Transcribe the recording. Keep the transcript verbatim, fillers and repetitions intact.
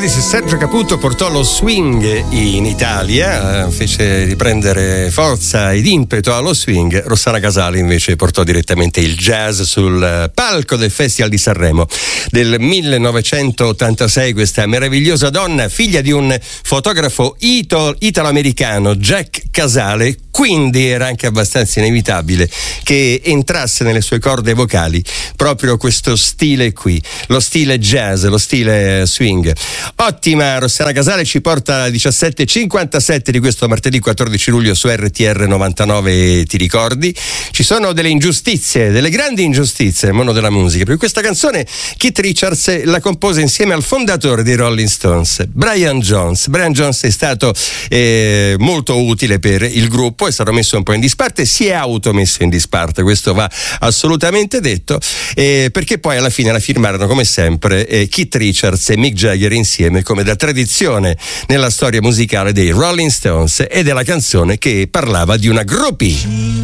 Ricordi se Sergio Caputo portò lo swing in Italia, fece riprendere forza ed impeto allo swing, Rossana Casale invece portò direttamente il jazz sul palco del Festival di Sanremo del millenovecentottantasei. Questa meravigliosa donna, figlia di un fotografo ito- italo-americano, Jack Casale, quindi era anche abbastanza inevitabile che entrasse nelle sue corde vocali proprio questo stile qui, lo stile jazz, lo stile swing. Ottima Rossana Casale, ci porta alle diciassette e cinquantasette di questo martedì quattordici luglio su R T R novantanove. Ti ricordi? Ci sono delle ingiustizie, delle grandi ingiustizie nel mondo della musica, perché questa canzone Keith Richards la compose insieme al fondatore dei Rolling Stones, Brian Jones. Brian Jones è stato eh, molto utile per il gruppo, è stato messo un po' in disparte, si è automesso in disparte, questo va assolutamente detto, eh, perché poi alla fine la firmarono come sempre eh, Keith Richards e Mick Jagger insieme, come da tradizione nella storia musicale dei Rolling Stones, e della canzone che parlava di una groupie.